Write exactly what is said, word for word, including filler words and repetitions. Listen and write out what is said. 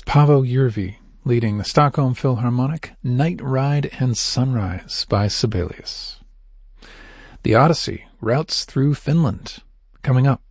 Paavo Järvi leading the Stockholm Philharmonic, Night Ride and Sunrise by Sibelius. The Odyssey routes through Finland, coming up